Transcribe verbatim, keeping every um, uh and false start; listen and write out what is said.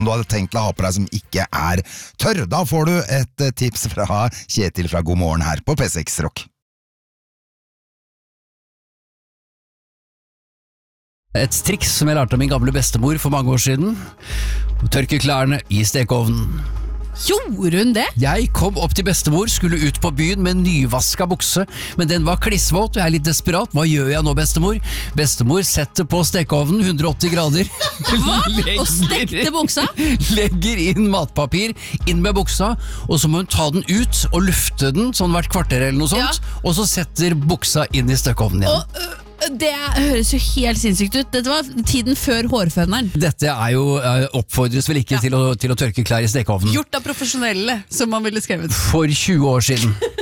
du hadde tenkt å ha på deg som ikke er tørr. Da får du et tips fra Kjetil fra God morgen her på P seks Rock. Et triks som jeg lærte av min gamle bestemor for mange år siden. Tørke klærne i stekeovnen. Gjorde hun det? Jeg kom opp til bestemor, skulle ut på byen med en nyvaska bukse, men den var klissvåt, og jeg er litt desperat. Hva gjør jeg nå, bestemor? Bestemor setter på stekeovnen, hundre og åtti grader. Hva? Og stekte buksa? Legger inn matpapir, inn med buksa, og så må hun ta den ut og lufte den, sånn hvert kvarter eller noe sånt, ja. Og så setter buksa inn i stekeovnen igjen. Og, øh, det høres jo helt sinnssykt ut. Dette var tiden før hårføneren. Dette er jo uh, oppfordres vel ikke ja. til, å, til å tørke klær i stekeovnen. Gjort av profesjonelle, som man ville skrevet. For tjue år siden.